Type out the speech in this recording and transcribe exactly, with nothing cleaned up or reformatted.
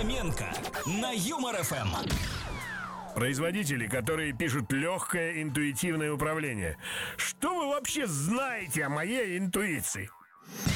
Фоменко на Юмор эф эм. Производители, которые пишут легкое интуитивное управление. Что вы вообще знаете о моей интуиции?